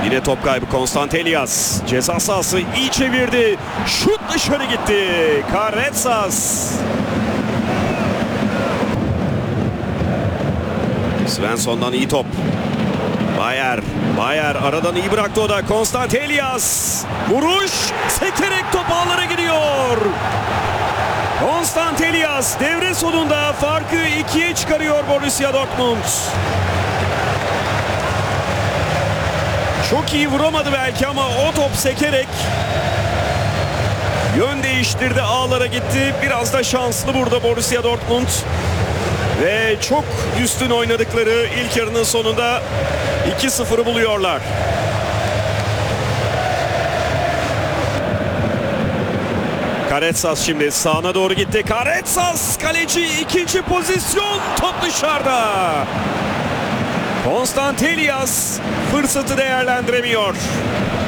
Yine top kaybı Konstantelias. Ceza sahası iyi çevirdi. Şut dışarı gitti. Karetsas. Svensson'dan iyi top. Bayer aradan iyi bıraktı o da. Konstantelias. Vuruş. Sekerek top ağlara gidiyor. Konstantelias devre sonunda farkı 2'ye çıkarıyor Borussia Dortmund. Çok iyi vuramadı belki ama o top sekerek yön değiştirdi, ağlara gitti. Biraz da şanslı burada Borussia Dortmund. Ve çok üstün oynadıkları ilk yarının sonunda 2-0'ı buluyorlar. Karetsas şimdi sağına doğru gitti. Karetsas kaleci, ikinci pozisyon, top dışarıda. Konstantelias fırsatı değerlendiremiyor.